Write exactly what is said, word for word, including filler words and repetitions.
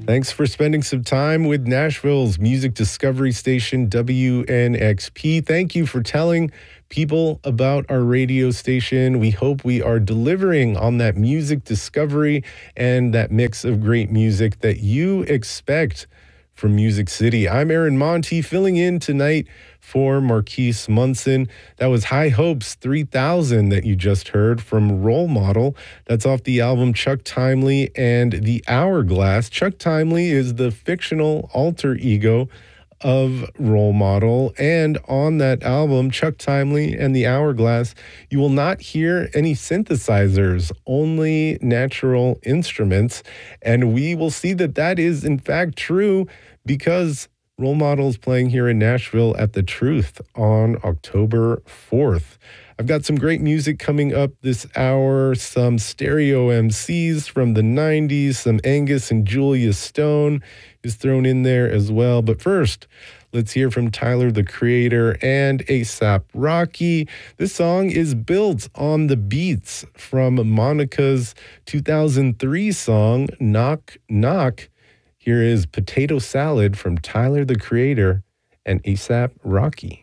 Thanks for spending some time with Nashville's music discovery station, W N X P. Thank you for telling people about our radio station. We hope we are delivering on that music discovery and that mix of great music that you expect from Music City. I'm Aaron Monty, filling in tonight for Marquise Munson. That was High Hopes three thousand that you just heard from Role Model. That's off the album Chuck Timely and the Hourglass. Chuck Timely is the fictional alter ego of Role Model, and on that album, Chuck Timely and the Hourglass, you will not hear any synthesizers, only natural instruments, and we will see that that is in fact true because Role Model is playing here in Nashville at The Truth on October fourth. I've got some great music coming up this hour, some stereo M Cs from the nineties, some Angus and Julia Stone is thrown in there as well. But first, let's hear from Tyler, the Creator, and A$AP Rocky. This song is built on the beats from Monica's two thousand three song, Knock Knock. Here is Potato Salad from Tyler, the Creator, and A$AP Rocky.